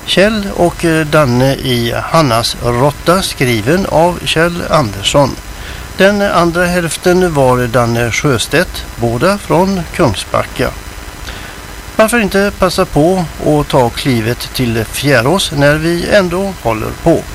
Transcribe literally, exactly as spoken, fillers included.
Kjell och Danne i Hannas råtta, skriven av Kjell Andersson. Den andra hälften var Danne Sjöstedt, båda från Kungsbacka. Varför inte passa på och ta klivet till Fjärås när vi ändå håller på?